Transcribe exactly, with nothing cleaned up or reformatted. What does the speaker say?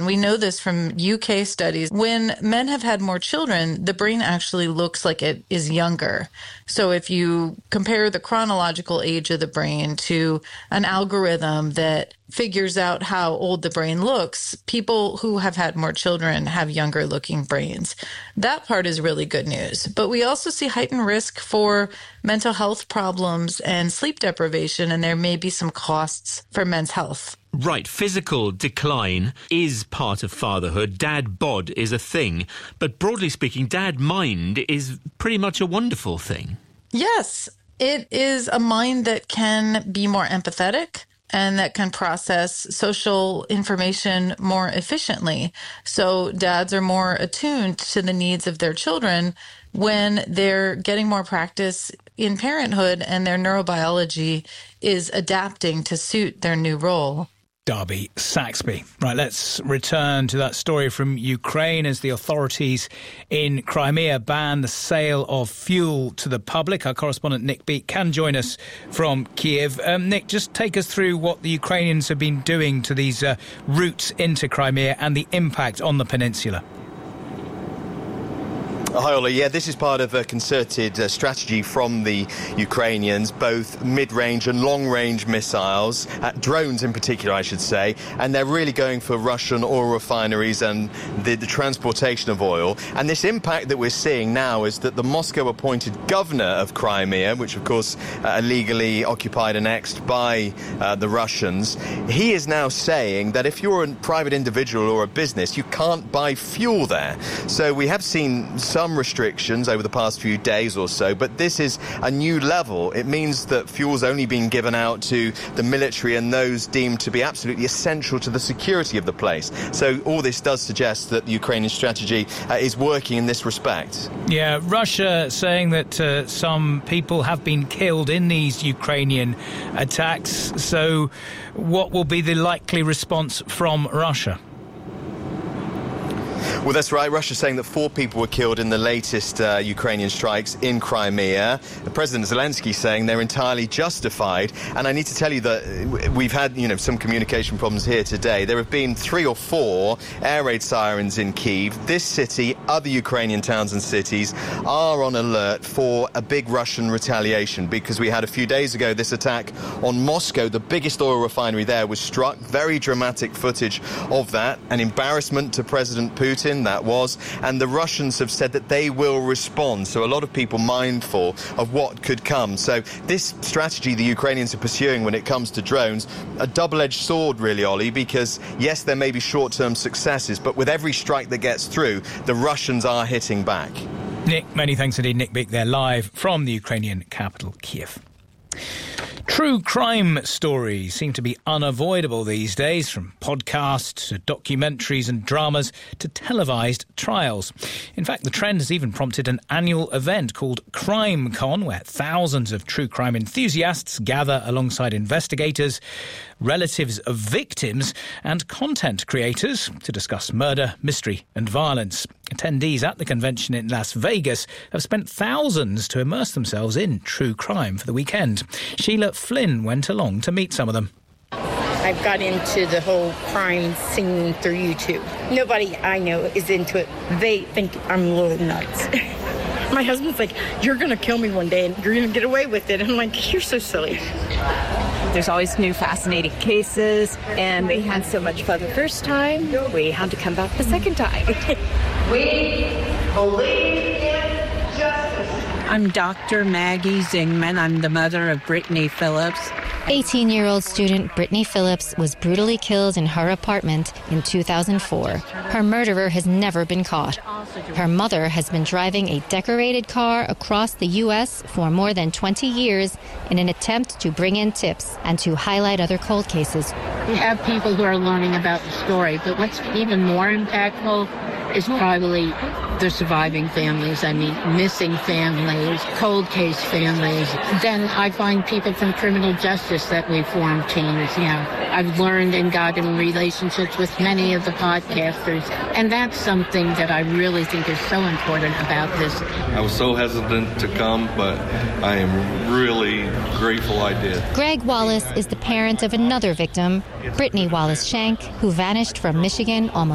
and we know this from U K studies, when men have had more children, the brain actually looks like it is younger. So if you compare the chronological age of the brain to an algorithm that figures out how old the brain looks, people who have had more children have younger looking brains. That part is really good news. But we also see heightened risk for mental health problems and sleep deprivation, and there may be some costs for men's health. Right, physical decline is part of fatherhood. Dad bod is a thing. But broadly speaking, dad mind is pretty much a wonderful thing. Yes, it is a mind that can be more empathetic and that can process social information more efficiently. So dads are more attuned to the needs of their children when they're getting more practice in parenthood and their neurobiology is adapting to suit their new role. Darby Saxby. Right, let's return to that story from Ukraine as the authorities in Crimea ban the sale of fuel to the public. Our correspondent Nick Beat can join us from Kiev. Um, Nick, just take us through what the Ukrainians have been doing to these uh, routes into Crimea and the impact on the peninsula. Hi, Ollie. Yeah, this is part of a concerted uh, strategy from the Ukrainians, both mid-range and long-range missiles, uh, drones in particular, I should say, and they're really going for Russian oil refineries and the, the transportation of oil. And this impact that we're seeing now is that the Moscow-appointed governor of Crimea, which, of course, uh, illegally occupied and annexed by uh, the Russians, he is now saying that if you're a private individual or a business, you can't buy fuel there. So we have seen some restrictions over the past few days or so, but this is a new level. It means that fuel's only been given out to the military and those deemed to be absolutely essential to the security of the place. So all this does suggest that the Ukrainian strategy uh, is working in this respect. Yeah, Russia saying that uh, some people have been killed in these Ukrainian attacks. So what will be the likely response from Russia? Well, that's right. Russia's saying that four people were killed in the latest uh, Ukrainian strikes in Crimea. President Zelensky saying they're entirely justified. And I need to tell you that we've had, you know, some communication problems here today. There have been three or four air raid sirens in Kyiv. This city, other Ukrainian towns and cities are on alert for a big Russian retaliation because we had a few days ago this attack on Moscow. The biggest oil refinery there was struck. Very dramatic footage of that. An embarrassment to President Putin. That was, and the Russians have said that they will respond. So a lot of people mindful of what could come. So this strategy the Ukrainians are pursuing when it comes to drones, a double-edged sword really, Ollie, because yes, there may be short-term successes, but with every strike that gets through, the Russians are hitting back. Nick, many thanks indeed. Nick Bick there live from the Ukrainian capital, Kiev. True crime stories seem to be unavoidable these days, from podcasts to documentaries and dramas to televised trials. In fact, the trend has even prompted an annual event called CrimeCon, where thousands of true crime enthusiasts gather alongside investigators, relatives of victims and content creators to discuss murder, mystery and violence. Attendees at the convention in Las Vegas have spent thousands to immerse themselves in true crime for the weekend. Sheila Flynn went along to meet some of them. I've got into the whole crime scene through YouTube. Nobody I know is into it. They think I'm a little nuts. My husband's like, you're going to kill me one day and you're going to get away with it. And I'm like, you're so silly. There's always new fascinating cases, and we had so much fun the first time, we had to come back the second time. We believe in justice. I'm Doctor Maggie Zingman. I'm the mother of Brittany Phillips. eighteen-year-old student Brittany Phillips was brutally killed in her apartment in two thousand four. Her murderer has never been caught. Her mother has been driving a decorated car across the U S for more than twenty years in an attempt to bring in tips and to highlight other cold cases. We have people who are learning about the story, but what's even more impactful is probably the surviving families. I mean, missing families, cold case families. Then I find people from criminal justice that we form teams. Yeah, I've learned and gotten relationships with many of the podcasters, and that's something that I really think is so important about this. I was so hesitant to come, but I am really grateful I did. Greg Wallace is the parent of another victim, Brittany Wallace Shank, who vanished from Michigan almost